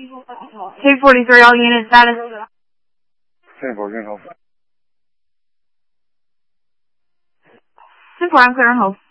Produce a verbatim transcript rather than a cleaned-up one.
two forty-three, all units status. ten four, you're on hold. ten four, I'm clear on hold.